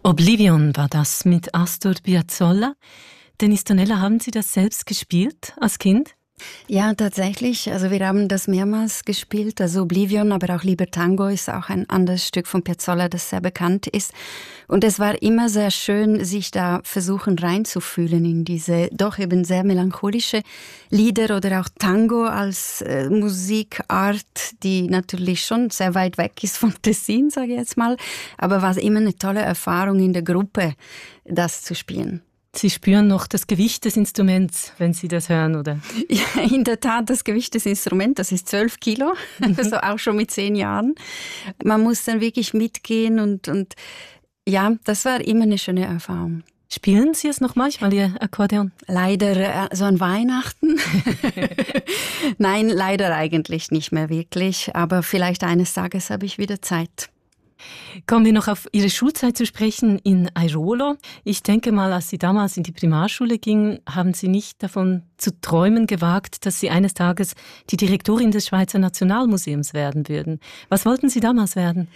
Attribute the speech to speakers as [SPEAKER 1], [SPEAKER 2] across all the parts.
[SPEAKER 1] Oblivion war das mit Astor Piazzolla. Dennis Tonella, haben Sie das selbst gespielt als Kind?
[SPEAKER 2] Ja, tatsächlich. Also wir haben das mehrmals gespielt. Also Oblivion, aber auch Lieber Tango ist auch ein anderes Stück von Piazzolla, das sehr bekannt ist. Und es war immer sehr schön, sich da versuchen reinzufühlen in diese doch eben sehr melancholische Lieder oder auch Tango als Musikart, die natürlich schon sehr weit weg ist von Tessin, sage ich jetzt mal. Aber war immer eine tolle Erfahrung in der Gruppe, das zu spielen.
[SPEAKER 1] Sie spüren noch das Gewicht des Instruments, wenn Sie das hören, oder?
[SPEAKER 2] Ja, in der Tat, das Gewicht des Instruments, das ist 12 Kilo, also auch schon mit 10 Jahren. Man muss dann wirklich mitgehen und ja, das war immer eine schöne Erfahrung.
[SPEAKER 1] Spielen Sie es noch manchmal, Ihr Akkordeon?
[SPEAKER 2] Leider, so an Weihnachten. Nein, leider eigentlich nicht mehr wirklich, aber vielleicht eines Tages habe ich wieder Zeit.
[SPEAKER 1] Kommen wir noch auf Ihre Schulzeit zu sprechen in Airolo. Ich denke mal, als Sie damals in die Primarschule gingen, haben Sie nicht davon zu träumen gewagt, dass Sie eines Tages die Direktorin des Schweizer Nationalmuseums werden würden. Was wollten Sie damals werden?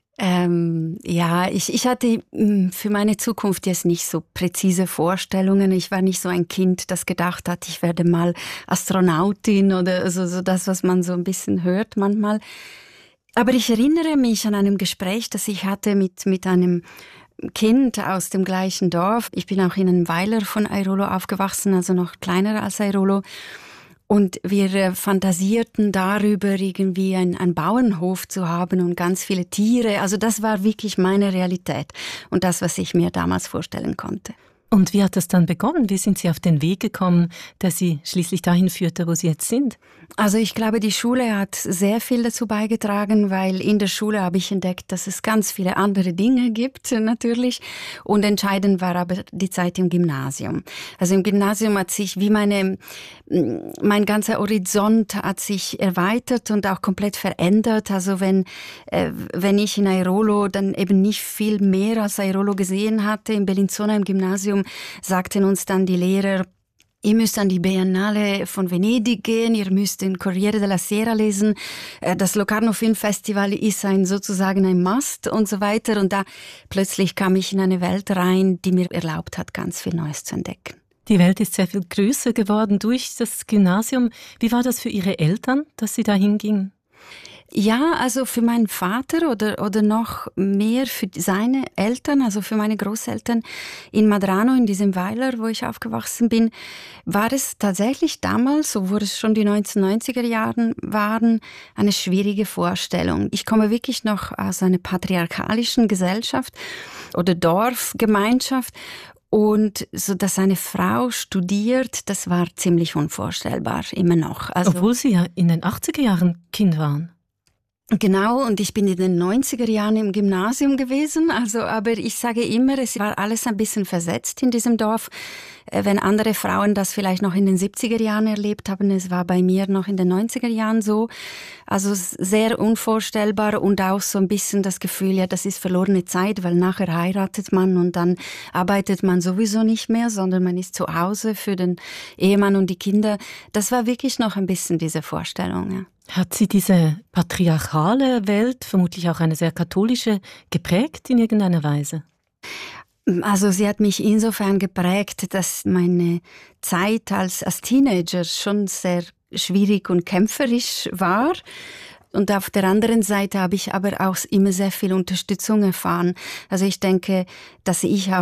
[SPEAKER 2] Ja, ich hatte für meine Zukunft jetzt nicht so präzise Vorstellungen. Ich war nicht so ein Kind, das gedacht hat, ich werde mal Astronautin oder so das, was man so ein bisschen hört manchmal. Aber ich erinnere mich an einem Gespräch, das ich hatte mit einem Kind aus dem gleichen Dorf. Ich bin auch in einem Weiler von Airolo aufgewachsen, also noch kleiner als Airolo. Und wir fantasierten darüber, irgendwie einen Bauernhof zu haben und ganz viele Tiere. Also das war wirklich meine Realität und das, was ich mir damals vorstellen konnte.
[SPEAKER 1] Und wie hat das dann begonnen? Wie sind Sie auf den Weg gekommen, der Sie schließlich dahin führte, wo Sie jetzt sind?
[SPEAKER 2] Also ich glaube, die Schule hat sehr viel dazu beigetragen, weil in der Schule habe ich entdeckt, dass es ganz viele andere Dinge gibt, natürlich. Und entscheidend war aber die Zeit im Gymnasium. Also im Gymnasium hat sich mein ganzer Horizont hat sich erweitert und auch komplett verändert. Also wenn ich in Airolo dann eben nicht viel mehr als Airolo gesehen hatte, in Bellinzona im Gymnasium, sagten uns dann die Lehrer, ihr müsst an die Biennale von Venedig gehen, ihr müsst den Corriere della Sera lesen, das Locarno Film Festival ist sozusagen ein Must und so weiter. Und da plötzlich kam ich in eine Welt rein, die mir erlaubt hat, ganz viel Neues zu entdecken.
[SPEAKER 1] Die Welt ist sehr viel größer geworden durch das Gymnasium. Wie war das für Ihre Eltern, dass Sie da hingingen?
[SPEAKER 2] Ja, also für meinen Vater oder noch mehr für seine Eltern, also für meine Großeltern in Madrano, in diesem Weiler, wo ich aufgewachsen bin, war es tatsächlich damals, obwohl es schon die 1990er Jahren waren, eine schwierige Vorstellung. Ich komme wirklich noch aus einer patriarchalischen Gesellschaft oder Dorfgemeinschaft. Und so, dass eine Frau studiert, das war ziemlich unvorstellbar, immer noch. Also,
[SPEAKER 1] obwohl Sie ja in den 80er Jahren Kind waren.
[SPEAKER 2] Genau, und ich bin in den 90er Jahren im Gymnasium gewesen, aber ich sage immer, es war alles ein bisschen versetzt in diesem Dorf. Wenn andere Frauen das vielleicht noch in den 70er Jahren erlebt haben, es war bei mir noch in den 90er Jahren so. Also sehr unvorstellbar und auch so ein bisschen das Gefühl, ja, das ist verlorene Zeit, weil nachher heiratet man und dann arbeitet man sowieso nicht mehr, sondern man ist zu Hause für den Ehemann und die Kinder. Das war wirklich noch ein bisschen diese Vorstellung, ja.
[SPEAKER 1] Hat Sie diese patriarchale Welt, vermutlich auch eine sehr katholische, geprägt in irgendeiner Weise?
[SPEAKER 2] Also sie hat mich insofern geprägt, dass meine Zeit als Teenager schon sehr schwierig und kämpferisch war. Und auf der anderen Seite habe ich aber auch immer sehr viel Unterstützung erfahren. Also ich denke, dass ich auch